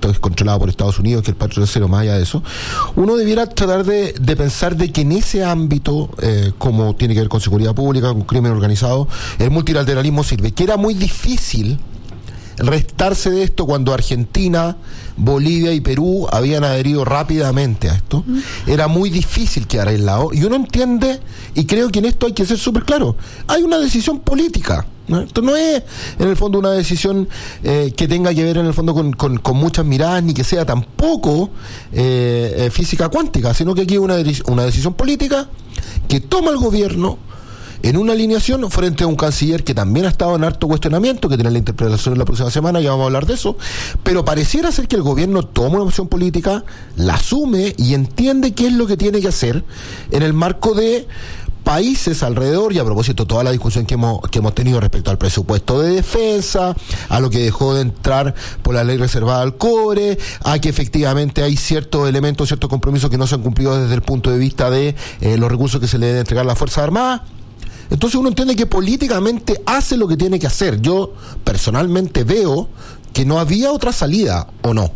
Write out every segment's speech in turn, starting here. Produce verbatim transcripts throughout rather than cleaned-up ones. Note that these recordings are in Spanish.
esto es controlado por Estados Unidos, que el patio cero, más allá de eso, uno debiera tratar de, de pensar de que en ese ámbito, eh, como tiene que ver con seguridad pública, con crimen organizado, el multilateralismo sirve, que era muy difícil restarse de esto cuando Argentina, Bolivia y Perú habían adherido rápidamente a esto. Mm. Era muy difícil quedar aislado, y uno entiende, y creo que en esto hay que ser súper claro, hay una decisión política, ¿no? Esto no es en el fondo una decisión eh, que tenga que ver en el fondo con, con, con muchas miradas, ni que sea tampoco eh, eh, física cuántica, sino que aquí hay una, una decisión política que toma el gobierno en una alineación frente a un canciller que también ha estado en harto cuestionamiento, que tiene la interpretación en la próxima semana, ya vamos a hablar de eso, pero pareciera ser que el gobierno toma una opción política, la asume y entiende qué es lo que tiene que hacer en el marco de países alrededor, y a propósito toda la discusión que hemos que hemos tenido respecto al presupuesto de defensa, a lo que dejó de entrar por la ley reservada al cobre, a que efectivamente hay ciertos elementos, ciertos compromisos que no se han cumplido desde el punto de vista de eh, los recursos que se le deben entregar a las Fuerzas Armadas. Entonces uno entiende que políticamente hace lo que tiene que hacer. Yo personalmente veo que no había otra salida, ¿o no?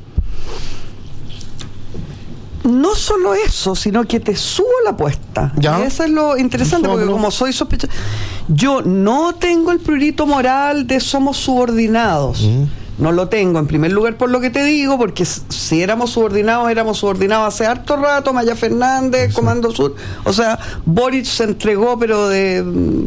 No solo eso, sino que te subo la apuesta. ¿Ya? Y eso es lo interesante, porque como soy sospechoso, yo no tengo el prurito moral de somos subordinados. Mm. No lo tengo, en primer lugar, por lo que te digo, porque si éramos subordinados, éramos subordinados hace harto rato, Maya Fernández, sí. Comando Sur, o sea, Boric se entregó, pero de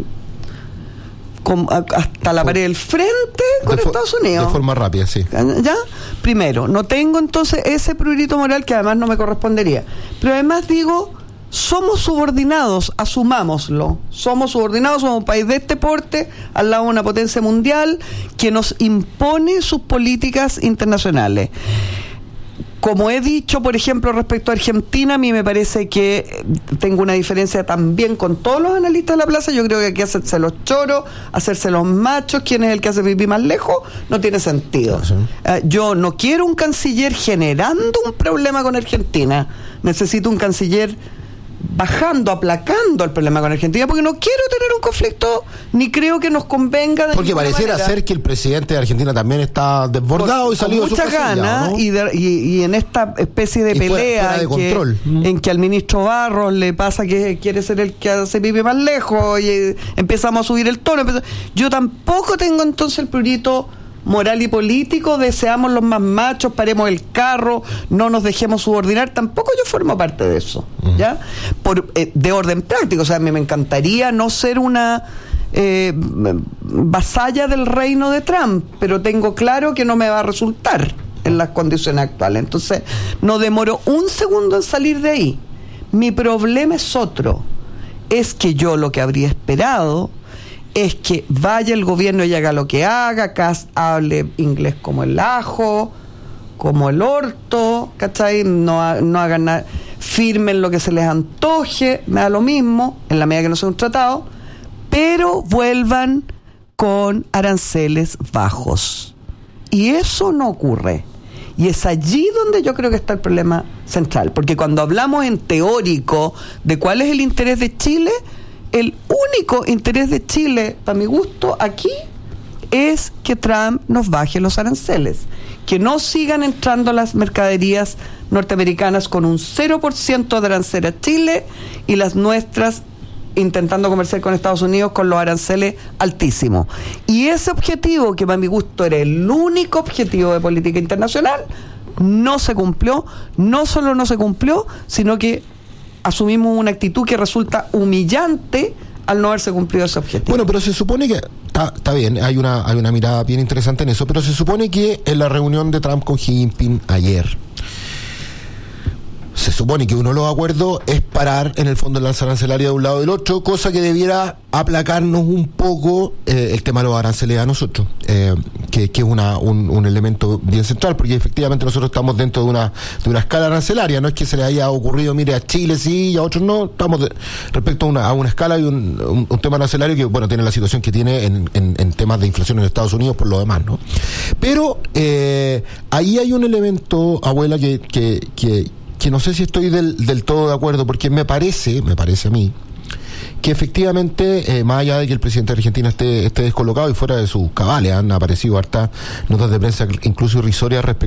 con, hasta la pared del frente con de Estados Unidos. De forma rápida, sí. ¿Ya? Primero, no tengo entonces ese prurito moral que además no me correspondería. Pero además digo, somos subordinados, asumámoslo. Somos subordinados, somos un país de este porte, al lado de una potencia mundial que nos impone sus políticas internacionales. Como he dicho, por ejemplo, respecto a Argentina, a mí me parece que tengo una diferencia también con todos los analistas de la plaza. Yo creo que aquí hacerse los choros, hacerse los machos, quién es el que hace pipí más lejos, no tiene sentido. Sí. Uh, yo no quiero un canciller generando un problema con Argentina. Necesito un canciller bajando, aplacando el problema con Argentina, porque no quiero tener un conflicto, ni creo que nos convenga de porque pareciera manera. Ser que el presidente de Argentina también está desbordado, con, y salido con de su mucha gana, ¿no? y, de, y, y en esta especie de y pelea fuera, fuera de en, control. Que, mm. en que al ministro Barros le pasa que quiere ser el que se vive más lejos, y eh, empezamos a subir el tono. Empezamos, yo tampoco tengo entonces el prurito moral y político de seamos los más machos, paremos el carro, no nos dejemos subordinar. Tampoco yo formo parte de eso, uh-huh. ¿ya? Por, eh, de orden práctico, o sea, a mí me encantaría no ser una eh, vasalla del reino de Trump, pero tengo claro que no me va a resultar en las condiciones actuales. Entonces, no demoro un segundo en salir de ahí. Mi problema es otro, es que yo lo que habría esperado es que vaya el gobierno y haga lo que haga, Kast hable inglés como el ajo, como el orto, ¿cachai? No, no hagan nada, firmen lo que se les antoje, me da lo mismo, en la medida que no sea un tratado, pero vuelvan con aranceles bajos. Y eso no ocurre. Y es allí donde yo creo que está el problema central, porque cuando hablamos en teórico de cuál es el interés de Chile, el único interés de Chile, para mi gusto, aquí, es que Trump nos baje los aranceles, que no sigan entrando las mercaderías norteamericanas con un cero por ciento de arancel a Chile y las nuestras intentando comerciar con Estados Unidos con los aranceles altísimos. Y ese objetivo, que para mi gusto era el único objetivo de política internacional, no se cumplió. No solo no se cumplió, sino que asumimos una actitud que resulta humillante al no haberse cumplido ese objetivo. Bueno, pero se supone que está, está bien, hay una, hay una mirada bien interesante en eso, pero se supone que en la reunión de Trump con Xi Jinping ayer, se supone que uno de los acuerdos es parar en el fondo el alza arancelaria de un lado y del otro, cosa que debiera aplacarnos un poco eh, el tema de los aranceles a nosotros, eh, que, que es una, un, un elemento bien central, porque efectivamente nosotros estamos dentro de una de una escala arancelaria, no es que se le haya ocurrido, mire, a Chile sí y a otros no, estamos de, respecto a una, a una escala y un, un, un tema arancelario que, bueno, tiene la situación que tiene en, en, en temas de inflación en Estados Unidos por lo demás, ¿no? Pero eh, ahí hay un elemento, abuela, que, que, que que no sé si estoy del, del todo de acuerdo, porque me parece, me parece a mí, que efectivamente, eh, más allá de que el presidente de Argentina esté, esté descolocado y fuera de sus cabales, han aparecido hartas notas de prensa incluso irrisorias respecto